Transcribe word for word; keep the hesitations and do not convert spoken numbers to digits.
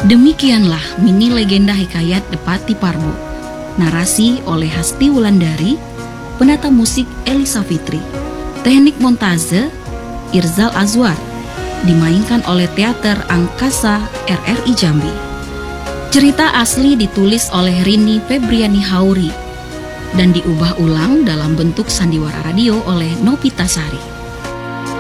Demikianlah mini legenda hikayat The Pati Parbo. Narasi oleh Hasti Wulandari, penata musik Elisa Fitri, teknik montase Irzal Azwar, dimainkan oleh Teater Angkasa R R I Jambi. Cerita asli ditulis oleh Rini Febriani Hauri dan diubah ulang dalam bentuk sandiwara radio oleh Novita Sari.